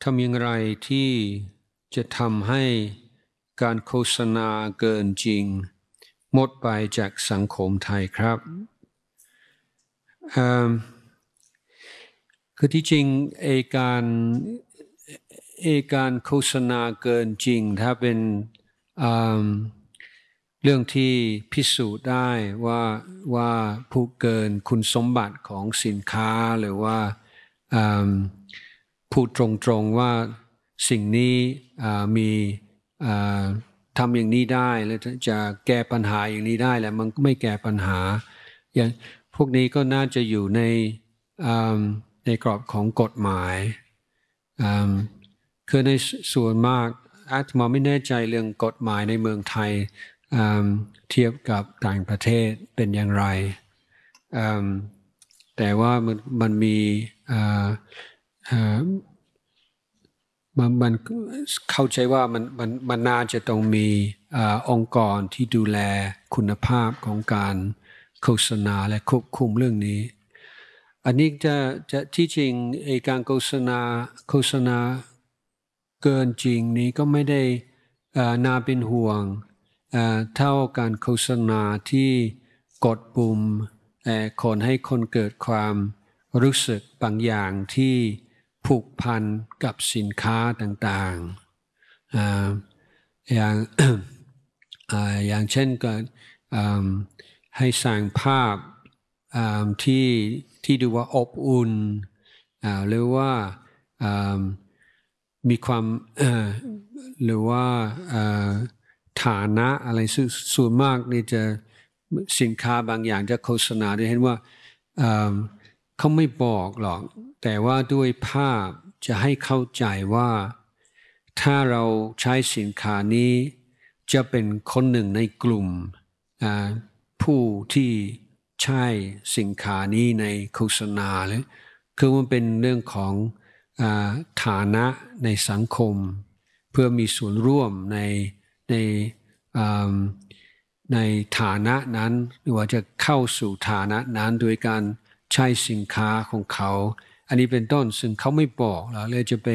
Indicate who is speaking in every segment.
Speaker 1: ทำอย่างไรที่จะทำให้การโฆษณาเกินจริงหมดไปจากสังคมไทยครับคือที่จริงการโฆษณาเกินจริงถ้าเป็นเรื่องที่พิสูจน์ได้ว่าผู้เกินคุณสมบัติของสินค้าหรือว่าพูดตรงๆว่าสิ่งนี้มีทำอย่างนี้ได้แล้วจะแก้ปัญหาอย่างนี้ได้แล้วมันไม่แก้ปัญหาอย่างพวกนี้ก็น่าจะอยู่ในกรอบของกฎหมายคือในส่วนมากอาตมาไม่แน่ใจเรื่องกฎหมายในเมืองไทยเทียบกับต่างประเทศเป็นอย่างไรแต่ว่ามันมีมันเข้าใจว่ามันน่าจะต้องมีองค์กรที่ดูแลคุณภาพของการโฆษณาและควบคุมเรื่องนี้อันนี้จะที่จริงการโฆษณาเกินจริงนี้ก็ไม่ได้น่าเป็นห่วงเท่าการโฆษณาที่กดปุ่มคนให้คนเกิดความรู้สึกบางอย่างที่ผูกพันกับสินค้าต่างๆอย่างเช่นก็ให้สร้างภาพที่ดูว่าอบอุ่นหรือว่ามีความหรือว่าฐานะอะไรส่วนมากนี่จะสินค้าบางอย่างจะโฆษณาได้เห็นว่าเขาไม่บอกหรอกแต่ว่าด้วยภาพจะให้เข้าใจว่าถ้าเราใช้สินค้านี้จะเป็นคนหนึ่งในกลุ่มผู้ที่ใช้สินค้านี้ในโฆษณาเลยคือมันเป็นเรื่องของฐานะในสังคมเพื่อมีส่วนร่วมในฐานะนั้นหรือว่าจะเข้าสู่ฐานะนั้นโดยการใช้สินค้าของเขาอันนี้เป็นต้นซึ่งเขาไม่บอกแล้วเลยจะไป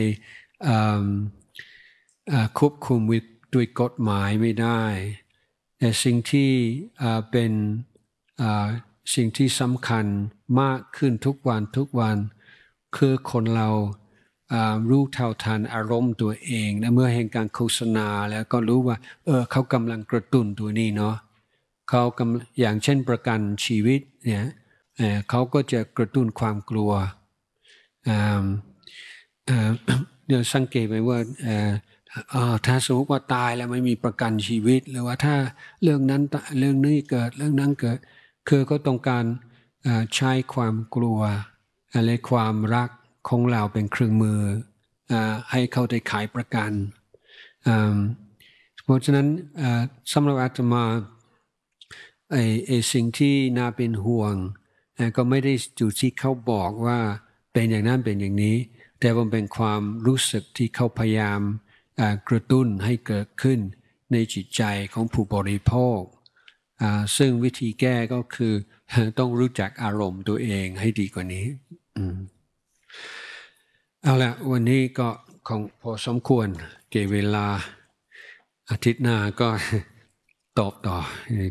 Speaker 1: ควบคุมด้วยกฎหมายไม่ได้แต่สิ่งที่เป็นสิ่งที่สำคัญมากขึ้นทุกวันคือคนเรารู้เท่าทันอารมณ์ตัวเองและเมื่อเห็นการโฆษณาแล้วก็รู้ว่าเขากำลังกระตุ้นตัวนี้เนาะเขาอย่างเช่นประกันชีวิตเนี่ยเขาก็จะกระตุ้นความกลัวเดี๋ยวสังเกตไหมว่าถ้าสมมติว่าตายแล้วไม่มีประกันชีวิตหรือว่าถ้าเรื่องนั้นเรื่องนี้เกิดเรื่องนั้นเกิดคือก็ต้องการใช้ความกลัวอะไรความรักของเราเป็นเครื่องมือให้เขาได้ขายประกันเพราะฉะนั้นสำหรับอาตมาสิ่งที่น่าเป็นห่วงก็ไม่ได้อยู่ที่เขาบอกว่าเป็นอย่างนั้นเป็นอย่างนี้แต่มันเป็นความรู้สึกที่เขาพยายามกระตุ้นให้เกิดขึ้นในจิตใจของผู้บริโภคซึ่งวิธีแก้ก็คือต้องรู้จักอารมณ์ตัวเองให้ดีกว่านี้เอาละวันนี้ก็คงพอสมควรเก็บเวลาอาทิตย์หน้าก็ตอบต่อ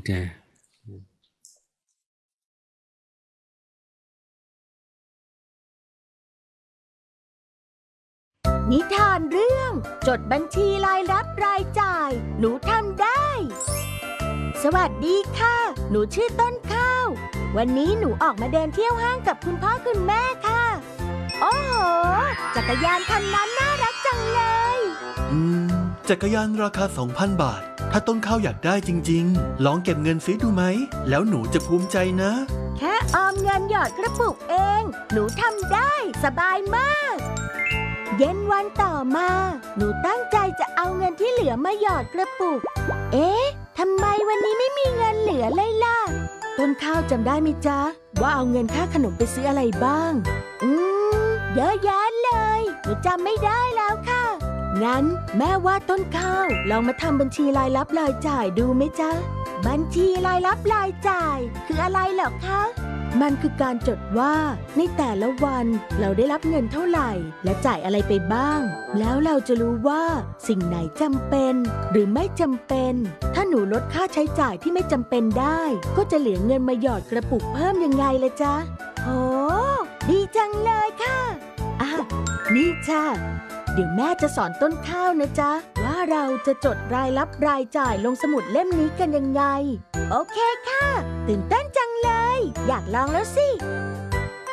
Speaker 2: นิทานเรื่องจดบัญชีรายรับรายจ่ายหนูทำได้สวัสดีค่ะหนูชื่อต้นข้าววันนี้หนูออกมาเดินเที่ยวห้างกับคุณพ่อคุณแม่ค่ะโอ้โหจักรยานคันนั้นน่ารักจังเลย
Speaker 3: จักรยานราคา 2,000 บาทถ้าต้นข้าวอยากได้จริงๆลองเก็บเงินซื้อดูไหมแล้วหนูจะภูมิใจนะ
Speaker 2: แค่ออมเงินหยอดกระปุกเองหนูทำได้สบายมากเย็นวันต่อมาหนูตั้งใจจะเอาเงินที่เหลือมาหยอดกระปุกเอ๊ะทำไมวันนี้ไม่มีเงินเหลือเลยล่ะต้นข้าวจำได้ไหมจ๊ะว่าเอาเงินค่าขนมไปซื้ออะไรบ้างเยอะแยะเลยหนูจำไม่ได้แล้วค่ะงั้นแม่ว่าต้นข้าวลองมาทำบัญชีรายรับรายจ่ายดูไหมจ๊ะบัญชีรายรับรายจ่ายคืออะไรเหรอคะมันคือการจดว่าในแต่ละวันเราได้รับเงินเท่าไหร่และจ่ายอะไรไปบ้างแล้วเราจะรู้ว่าสิ่งไหนจำเป็นหรือไม่จำเป็นถ้าหนูลดค่าใช้จ่ายที่ไม่จำเป็นได้ก็จะเหลือเงินมาหยอดกระปุกเพิ่มยังไงล่ะจ๊ะโหดีจังเลยค่ะนี่จ้ะเดี๋ยวแม่จะสอนต้นข้าวนะจ๊ะว่าเราจะจดรายรับรายจ่ายลงสมุดเล่มนี้กันยังไงโอเคค่ะตื่นเต้นจังเลยอยากลองแล้วสิ